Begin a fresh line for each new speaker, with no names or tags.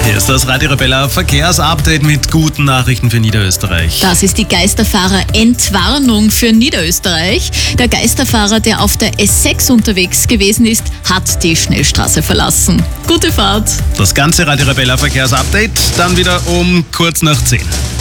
Hier ist das Radio Arabella Verkehrsupdate mit guten Nachrichten für Niederösterreich.
Das ist die Geisterfahrer-Entwarnung für Niederösterreich. Der Geisterfahrer, der auf der S6 unterwegs gewesen ist, hat die Schnellstraße verlassen. Gute Fahrt!
Das ganze Radio Arabella Verkehrsupdate dann wieder um kurz nach 10.